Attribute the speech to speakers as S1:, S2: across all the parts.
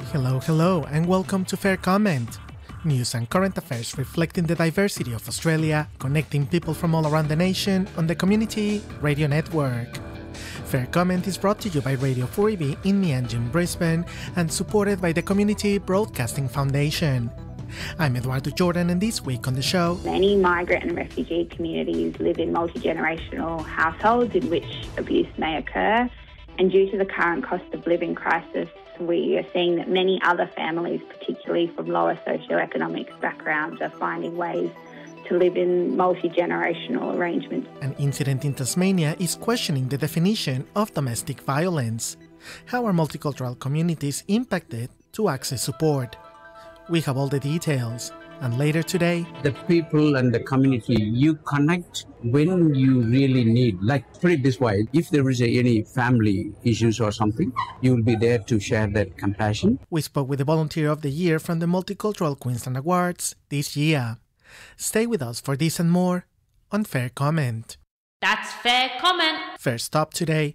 S1: Hello, and welcome to Fair Comment. News and current affairs reflecting the diversity of Australia, connecting people from all around the nation on the Community Radio Network. Fair Comment is brought to you by Radio 4EB in Meanjin, Brisbane, and supported by the Community Broadcasting Foundation. I'm Eduardo Jordan, and this week on the show,
S2: many migrant and refugee communities live in multi-generational households in which abuse may occur, and due to the current cost of living crisis, we are seeing that many other families, particularly from lower socioeconomic backgrounds, are finding ways to live in multi-generational arrangements.
S1: An incident in Tasmania is questioning the definition of domestic violence. How are multicultural communities impacted to access support? We have all the details. And later today,
S3: the people and the community, you connect when you really need. Like, put it this way, if there is any family issues or something, you will be there to share that compassion.
S1: We spoke with the Volunteer of the Year from the Multicultural Queensland Awards this year. Stay with us for this and more on Fair Comment.
S4: That's Fair Comment.
S1: First up today.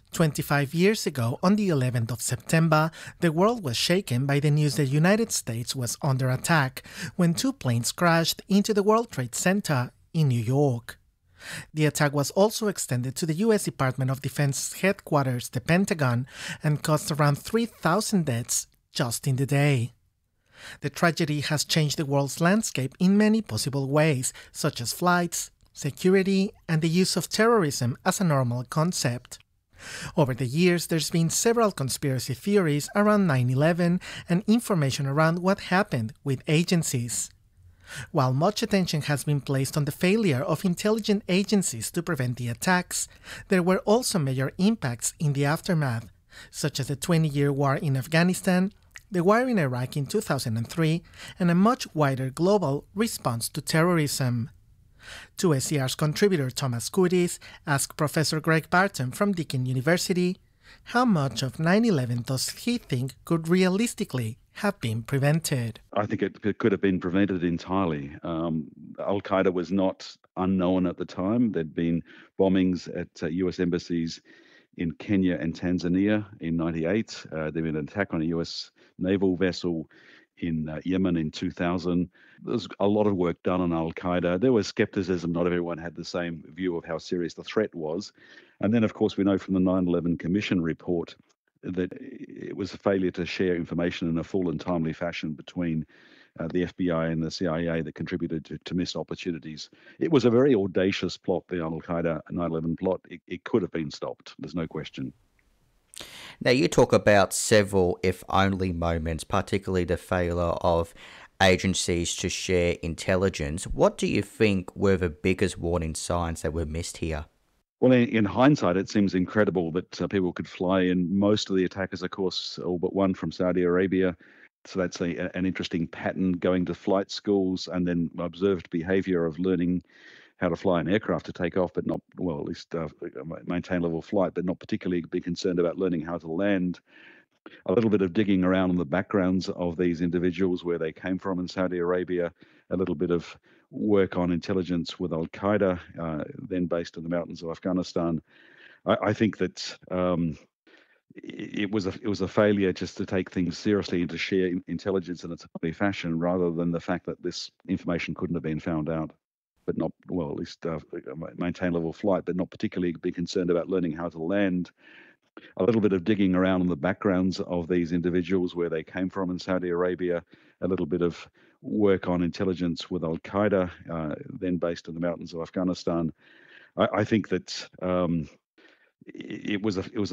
S1: 25 years ago, on the 11th of September, the world was shaken by the news the United States was under attack when two planes crashed into the World Trade Center in New York. The attack was also extended to the U.S. Department of Defense headquarters, the Pentagon, and caused around 3,000 deaths just in the day. The tragedy has changed the world's landscape in many possible ways, such as flights, security, and the use of terrorism as a normal concept. Over the years, there's been several conspiracy theories around 9/11 and information around what happened with agencies. While much attention has been placed on the failure of intelligence agencies to prevent the attacks, there were also major impacts in the aftermath, such as the 20-year war in Afghanistan, the war in Iraq in 2003, and a much wider global response to terrorism. To SCR's contributor Thomas Kudis asked Professor Greg Barton from Deakin University how much of 9/11 does he think could realistically have been prevented.
S5: I think it could have been prevented entirely. Al-Qaeda was not unknown at the time. There'd been bombings at US embassies in Kenya and Tanzania in 98. There'd been an attack on a US naval vessel in Yemen in 2000. There's a lot of work done on Al-Qaeda. There was skepticism. Not everyone had the same view of how serious the threat was. And then, of course, we know from the 9/11 Commission report that it was a failure to share information in a full and timely fashion between the FBI and the CIA that contributed to missed opportunities. It was a very audacious plot, the Al-Qaeda 9/11 plot. It could have been stopped. There's no question.
S6: Now, you talk about several if-only moments, particularly the failure of agencies to share intelligence. What do you think were the biggest warning signs that were missed here?
S5: Well, in hindsight, it seems incredible that people could fly in. Most of the attackers, of course, all but one from Saudi Arabia. So that's an interesting pattern, going to flight schools and then observed behavior of learning how to fly an aircraft to take off, but not, well, at least maintain level flight, but not particularly be concerned about learning how to land. A little bit of digging around on the backgrounds of these individuals, where they came from in Saudi Arabia, a little bit of work on intelligence with Al-Qaeda, then based in the mountains of Afghanistan. I think that it was a failure just to take things seriously and to share intelligence in a timely fashion, rather than the fact that this information couldn't have been found out, but not, well, at least maintain level flight, but not particularly be concerned about learning how to land. A little bit of digging around on the backgrounds of these individuals, where they came from in Saudi Arabia, a little bit of work on intelligence with Al-Qaeda, then based in the mountains of Afghanistan. I think that it was a